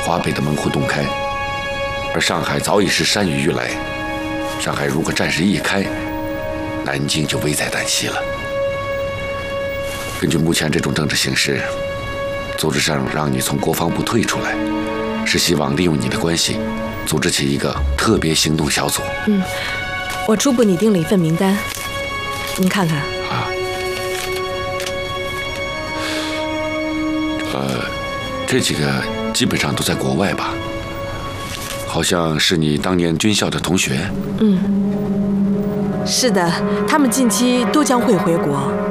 华北的门户洞开，而上海早已是山雨欲来。上海如果战事一开，南京就危在旦夕了。根据目前这种政治形势，组织上让你从国防部退出来，是希望利用你的关系，组织起一个特别行动小组。 我初步拟定了一份名单，您看看。 这几个基本上都在国外吧？好像是你当年军校的同学。 是的，他们近期都将会回国。